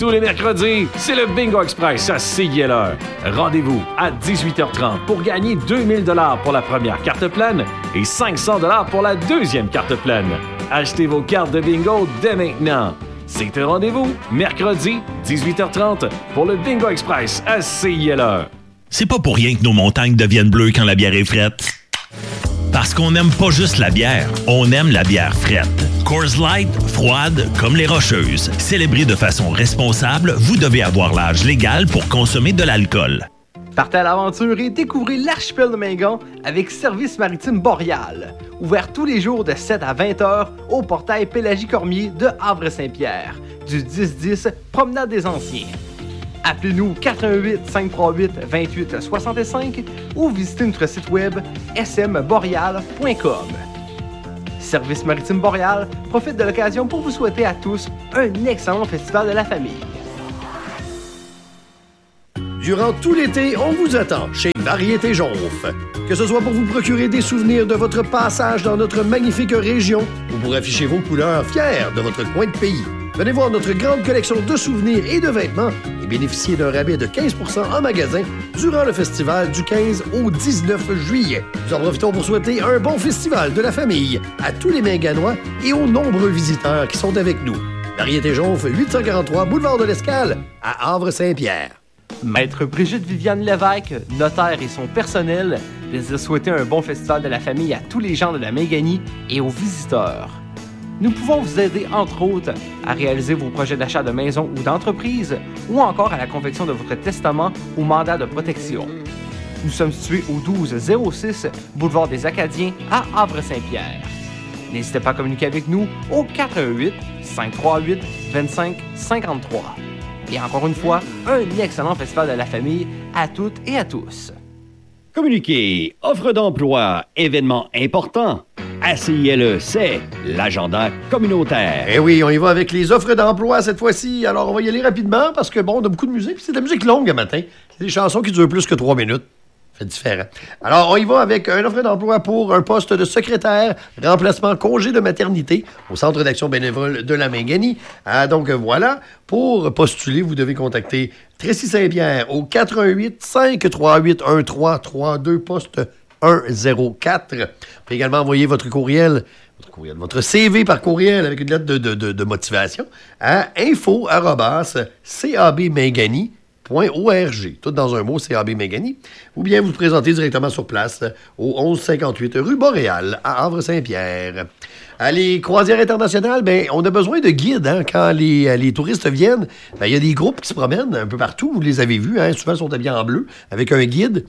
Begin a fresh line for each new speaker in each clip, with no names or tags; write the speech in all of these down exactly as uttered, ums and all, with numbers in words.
Tous les mercredis, c'est le Bingo Express à C I L E. Rendez-vous à dix-huit heures trente pour gagner deux mille dollars pour la première carte pleine et cinq cents dollars pour la deuxième carte pleine. Achetez vos cartes de bingo dès maintenant. C'est un rendez-vous, mercredi, dix-huit heures trente, pour le Bingo Express à C I L E.
C'est pas pour rien que nos montagnes deviennent bleues quand la bière est frette. Parce qu'on n'aime pas juste la bière, on aime la bière frette. Coors Light, froide comme les Rocheuses. Célébrée de façon responsable, vous devez avoir l'âge légal pour consommer de l'alcool.
Partez à l'aventure et découvrez l'archipel de Mingan avec Service maritime Boréal. Ouvert tous les jours de sept à vingt heures au portail Pélagie-Cormier de Havre-Saint-Pierre. Du dix dix, promenade des Anciens. Appelez-nous au quatre un huit, cinq trois huit, deux huit six cinq ou visitez notre site web s m boreal point com. Service maritime Boréal profite de l'occasion pour vous souhaiter à tous un excellent festival de la famille.
Durant tout l'été, on vous attend chez Variété Jonf. Que ce soit pour vous procurer des souvenirs de votre passage dans notre magnifique région ou pour afficher vos couleurs fiers de votre coin de pays. Venez voir notre grande collection de souvenirs et de vêtements et bénéficiez d'un rabais de quinze pour cent en magasin durant le festival du quinze au dix-neuf juillet. Nous en profitons pour souhaiter un bon festival de la famille à tous les Minganois et aux nombreux visiteurs qui sont avec nous. Variété Jonf, huit cent quarante-trois boulevard de l'Escale à Havre-Saint-Pierre.
Maître Brigitte Viviane Lévesque, notaire et son personnel, désire souhaiter un bon festival de la famille à tous les gens de la Minganie et aux visiteurs. Nous pouvons vous aider, entre autres, à réaliser vos projets d'achat de maison ou d'entreprise, ou encore à la confection de votre testament ou mandat de protection. Nous sommes situés au douze zéro six boulevard des Acadiens à Havre-Saint-Pierre. N'hésitez pas à communiquer avec nous au quatre un huit, cinq trois huit, deux cinq cinq trois. Et encore une fois, un excellent festival de la famille à toutes et à tous.
Communiquer, offre d'emploi, événements importants. A C I L E, c'est l'agenda communautaire.
Eh oui, on y va avec les offres d'emploi cette fois-ci. Alors, on va y aller rapidement parce que, bon, on a beaucoup de musique, puis c'est de la musique longue le matin. C'est des chansons qui durent plus que trois minutes. C'est différent. Alors, on y va avec une offre d'emploi pour un poste de secrétaire, remplacement congé de maternité au Centre d'action bénévole de la Minganie. Ah, donc, voilà. Pour postuler, vous devez contacter Tracy Saint-Pierre au quatre un huit, cinq trois huit, un trois trois deux, poste un zéro quatre. Vous pouvez également envoyer votre courriel, votre courriel, votre C V par courriel avec une lettre de, de, de, de motivation à info arobase c a b mingani point org, tout dans un mot, C A B Mingani, ou bien vous vous présentez directement sur place au onze cinquante-huit rue Boréal à Havre-Saint-Pierre. À les croisières internationales, ben, on a besoin de guides. Hein, quand les, les touristes viennent, ben, il y a des groupes qui se promènent un peu partout, vous les avez vus, hein, souvent ils sont habillés en bleu, avec un guide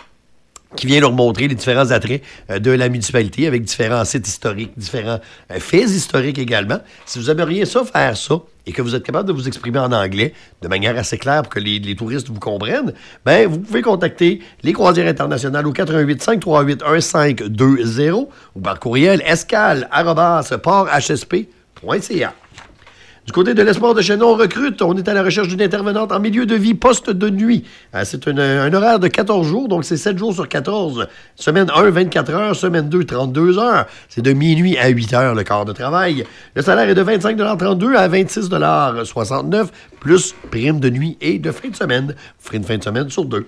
qui vient leur montrer les différents attraits euh, de la municipalité avec différents sites historiques, différents euh, faits historiques également. Si vous aimeriez ça, faire ça, et que vous êtes capable de vous exprimer en anglais de manière assez claire pour que les, les touristes vous comprennent, ben vous pouvez contacter les croisières internationales au quatre un huit, cinq trois huit, un cinq deux zéro ou par courriel escale arobase port h s p point c a. Du côté de l'Espoir de Chaînon, on recrute. On est à la recherche d'une intervenante en milieu de vie poste de nuit. Euh, c'est une, un horaire de quatorze jours, donc c'est sept jours sur quatorze. Semaine un, vingt-quatre heures. Semaine deux, trente-deux heures. C'est de minuit à huit heures le quart de travail. Le salaire est de vingt-cinq trente-deux à vingt-six soixante-neuf, plus prime de nuit et de fin de semaine. Vous ferez une fin de semaine sur deux.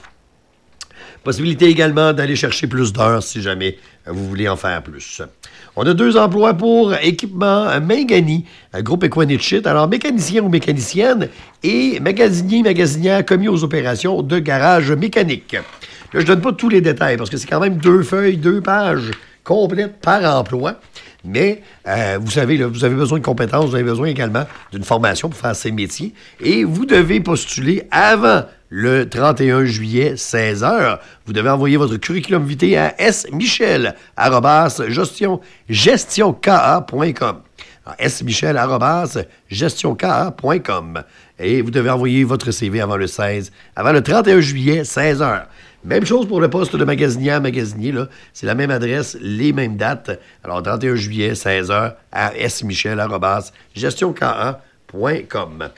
Possibilité également d'aller chercher plus d'heures si jamais vous voulez en faire plus. On a deux emplois pour équipement Mingani, groupe Equinitshit. Alors, mécanicien ou mécanicienne et magasinier, magasinière commis aux opérations de garage mécanique. Là, je ne donne pas tous les détails parce que c'est quand même deux feuilles, deux pages complètes par emploi. Mais, euh, vous savez, là, vous avez besoin de compétences, vous avez besoin également d'une formation pour faire ces métiers. Et vous devez postuler avant le trente et un juillet, seize heures. Vous devez envoyer votre curriculum vitae à smichel arobase gestion gestionka point com. smichel arobase gestionka point com. Et vous devez envoyer votre C V avant le seize, avant le trente et un juillet, seize heures. Même chose pour le poste de magasinière, magasinier, là. C'est la même adresse, les mêmes dates. Alors, trente et un juillet, seize heures, à smichel arobase gestionka point com.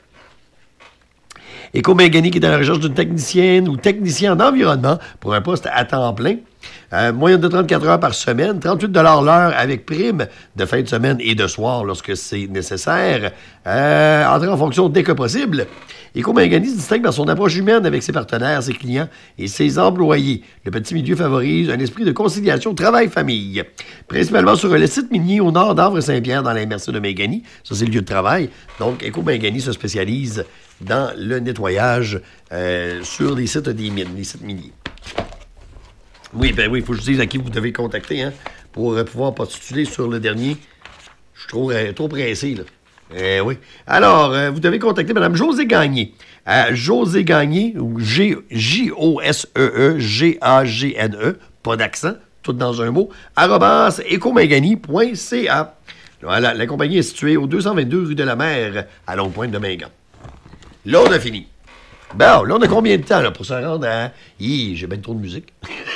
Éco Mingani qui est à la recherche d'une technicienne ou technicien en environnement pour un poste à temps plein. Euh, moyenne de trente-quatre heures par semaine, trente-huit dollars l'heure avec prime de fin de semaine et de soir lorsque c'est nécessaire. Euh, entrer en fonction dès que possible. Éco-Mangani se distingue par son approche humaine avec ses partenaires, ses clients et ses employés. Le petit milieu favorise un esprit de conciliation travail-famille. Principalement sur le site minier au nord d'Havre-Saint-Pierre dans l'M R C de Mangani. Ça, c'est le lieu de travail. Donc, Éco-Mangani se spécialise dans le nettoyage euh, sur les sites des mines, les sites miniers. Oui, ben oui, il faut que je dise à qui vous devez contacter hein, pour euh, pouvoir postuler sur le dernier. Je suis trop, euh, trop pressé, là. Eh oui. Alors, euh, vous devez contacter Mme Josée Gagné. À Josée Gagné, ou J O S E E G A G N E, pas d'accent, tout dans un mot, arobase écomangani point c a. Voilà, la compagnie est située au deux cent vingt-deux rue de la Mer, à Longue-Pointe de Mingan. Là, on a fini. Bon, là, on a combien de temps là, pour se rendre à... Hi, j'ai bien trop de musique.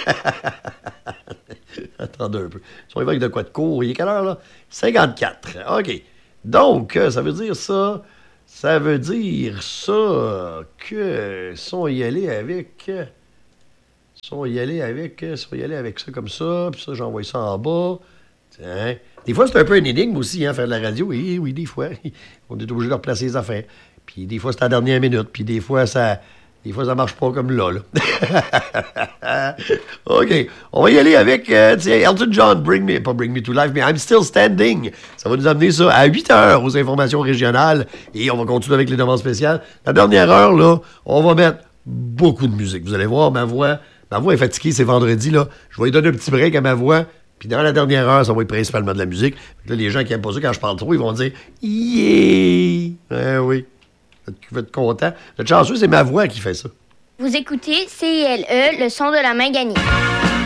Attendez un peu. Si on y va avec de quoi de court, il est quelle heure, là? cinquante-quatre. OK. Donc, ça veut dire ça... Ça veut dire ça que... Si on y allait avec... Si on y allait avec... Si on y allait avec ça comme ça, puis ça, j'envoie ça en bas... Tiens. Des fois, c'est un peu une énigme aussi, hein, faire de la radio. Oui, oui, des fois. On est obligé de replacer les affaires. Puis des fois, c'est à la dernière minute. Puis des fois, ça... Des fois, ça marche pas comme là, là. OK. On va y aller avec, euh, tiens, Elton John, Bring Me... Pas Bring Me to Life, mais I'm Still Standing. Ça va nous amener ça à huit heures aux informations régionales. Et on va continuer avec les demandes spéciales. La dernière heure, là, on va mettre beaucoup de musique. Vous allez voir, ma voix... Ma voix est fatiguée, c'est vendredi, là. Je vais lui donner un petit break à ma voix. Puis dans la dernière heure, ça va être principalement de la musique. Là, les gens qui aiment pas ça quand je parle trop, ils vont dire « Yeah! » Eh oui. Vous êtes content. Le chanceux, c'est ma voix qui fait ça.
Vous écoutez C I L E, le son de la Mangani.